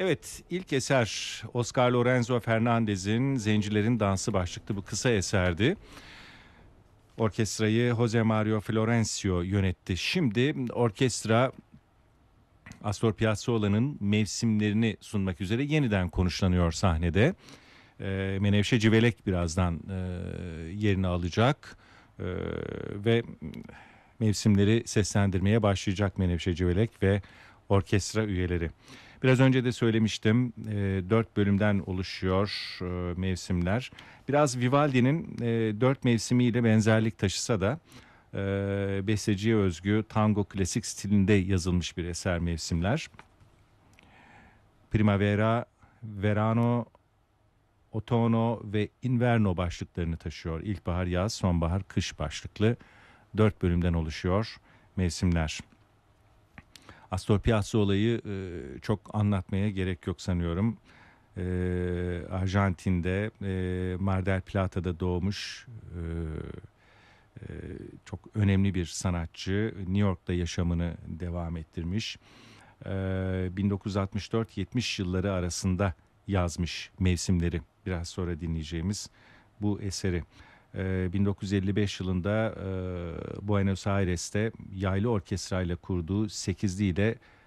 Evet, ilk eser Oscar Lorenzo Fernandez'in Zencilerin Dansı başlıklı bu kısa eserdi. Orkestrayı Jose Mario Florencio yönetti. Şimdi orkestra Astor Piazzolla'nın mevsimlerini sunmak üzere yeniden konuşlanıyor sahnede. Menevşe Civelek birazdan yerini alacak ve mevsimleri seslendirmeye başlayacak Menevşe Civelek ve orkestra üyeleri. Biraz önce de söylemiştim, 4 bölümden oluşuyor mevsimler. Biraz Vivaldi'nin 4 mevsimiyle benzerlik taşısa da besteciye özgü tango klasik stilinde yazılmış bir eser mevsimler. Primavera, Verano, Otono ve Inverno başlıklarını taşıyor. İlkbahar, yaz, sonbahar, kış başlıklı 4 bölümden oluşuyor mevsimler. Astor Piazzolla'yı çok anlatmaya gerek yok sanıyorum. Arjantin'de, Mar del Plata'da doğmuş çok önemli bir sanatçı. New York'ta yaşamını devam ettirmiş. 1964-70 yılları arasında yazmış mevsimleri. Biraz sonra dinleyeceğimiz bu eseri. 1955 yılında Buenos Aires'te yaylı orkestrayla kurduğu sekizliyle